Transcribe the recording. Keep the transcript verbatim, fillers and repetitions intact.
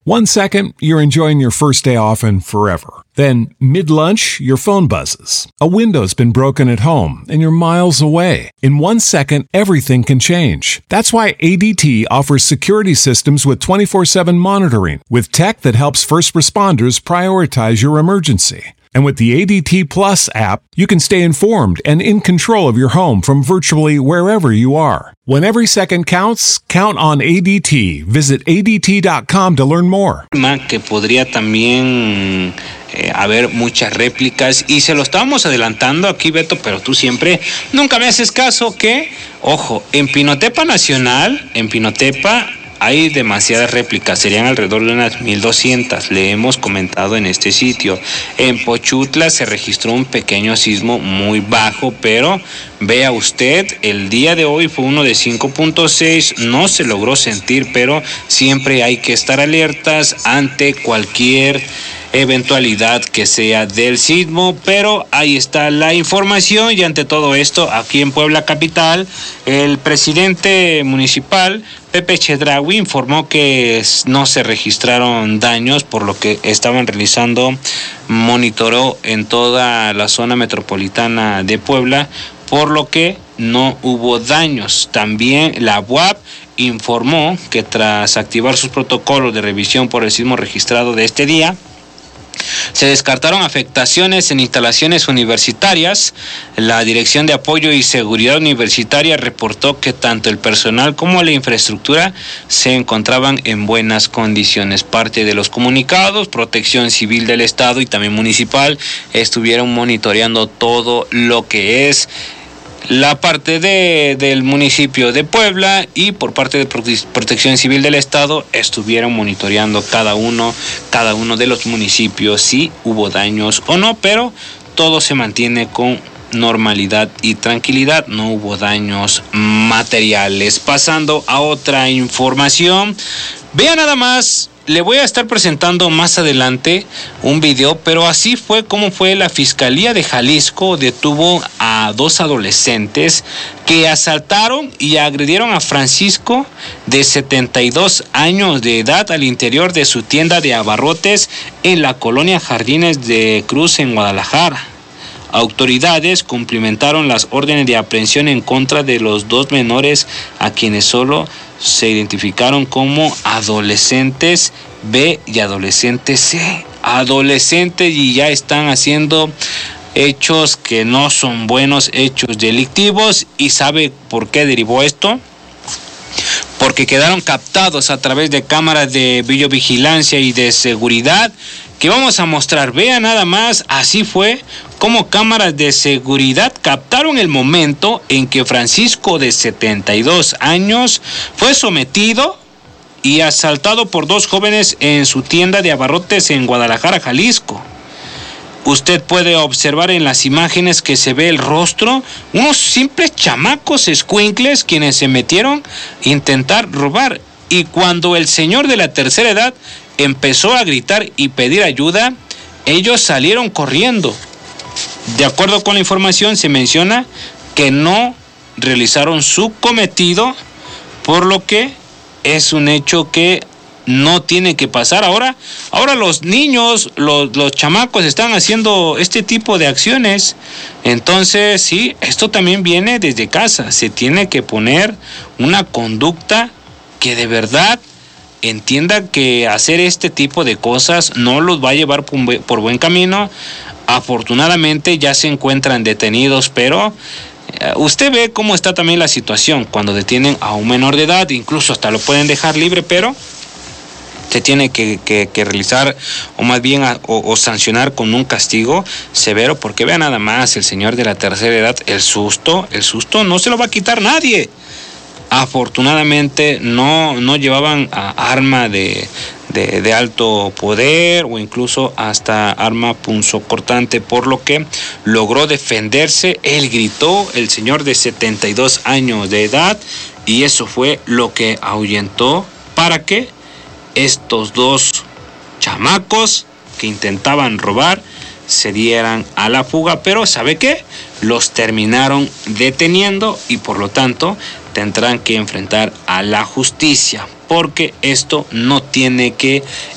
One second, you're enjoying your first day off and forever. Then, mid-lunch, your phone buzzes. A window's been broken at home and you're miles away. In one second, everything can change. That's why A D T offers security systems with twenty-four seven monitoring, with tech that helps first responders prioritize your emergency. And with the A D T Plus app, you can stay informed and in control of your home from virtually wherever you are. When every second counts, count on A D T. Visit A D T dot com to learn more. Que podría también eh, haber muchas réplicas y se lo estábamos adelantando aquí, Beto, pero tú siempre nunca me haces caso que, ojo, en Pinotepa Nacional, en Pinotepa hay demasiadas réplicas, serían alrededor de unas mil doscientas, le hemos comentado en este sitio. En Pochutla se registró un pequeño sismo muy bajo, pero vea usted, el día de hoy fue uno de cinco punto seis, no se logró sentir, pero siempre hay que estar alertas ante cualquier eventualidad que sea del sismo, pero ahí está la información. Y ante todo esto, aquí en Puebla capital, el presidente municipal Pepe Chedraui informó que no se registraron daños, por lo que estaban realizando monitoreo en toda la zona metropolitana de Puebla, por lo que no hubo daños. También la U A P informó que tras activar sus protocolos de revisión por el sismo registrado de este día, se descartaron afectaciones en instalaciones universitarias. La Dirección de Apoyo y Seguridad Universitaria reportó que tanto el personal como la infraestructura se encontraban en buenas condiciones. Parte de los comunicados, Protección Civil del Estado y también municipal estuvieron monitoreando todo lo que es la parte de, del municipio de Puebla, y por parte de Protección Civil del Estado estuvieron monitoreando cada uno, cada uno de los municipios, si hubo daños o no, pero todo se mantiene con normalidad y tranquilidad, no hubo daños materiales. Pasando a otra información, vea nada más. Le voy a estar presentando más adelante un video, pero así fue como fue la Fiscalía de Jalisco detuvo a dos adolescentes que asaltaron y agredieron a Francisco, de setenta y dos años de edad, al interior de su tienda de abarrotes en la colonia Jardines de Cruz en Guadalajara. Autoridades cumplimentaron las órdenes de aprehensión en contra de los dos menores, a quienes solo se identificaron como adolescentes B y adolescentes C. Adolescentes, y ya están haciendo hechos que no son buenos, hechos delictivos. ¿Y sabe por qué derivó esto? Porque quedaron captados a través de cámaras de videovigilancia y de seguridad, que vamos a mostrar. Vean nada más, así fue como cámaras de seguridad captaron el momento en que Francisco, de setenta y dos años, fue sometido y asaltado por dos jóvenes en su tienda de abarrotes en Guadalajara, Jalisco. Usted puede observar en las imágenes que se ve el rostro, unos simples chamacos escuincles quienes se metieron a intentar robar. Y cuando el señor de la tercera edad empezó a gritar y pedir ayuda, ellos salieron corriendo. De acuerdo con la información, se menciona que no realizaron su cometido, por lo que es un hecho que no tiene que pasar. Ahora, ahora los niños, los, los chamacos están haciendo este tipo de acciones. Entonces, sí, esto también viene desde casa. Se tiene que poner una conducta que de verdad entienda que hacer este tipo de cosas no los va a llevar por buen camino. Afortunadamente ya se encuentran detenidos, pero usted ve cómo está también la situación cuando detienen a un menor de edad, incluso hasta lo pueden dejar libre, pero se tiene que, que, que realizar, o más bien a, o, o sancionar con un castigo severo, porque vea nada más, el señor de la tercera edad, el susto, el susto no se lo va a quitar nadie. Afortunadamente no, no llevaban a arma de, de, de alto poder o incluso hasta arma punzocortante, por lo que logró defenderse. Él gritó, el señor de setenta y dos años de edad, y eso fue lo que ahuyentó para que estos dos chamacos que intentaban robar se dieran a la fuga. Pero ¿sabe qué? Los terminaron deteniendo y por lo tanto tendrán que enfrentar a la justicia, porque esto no tiene que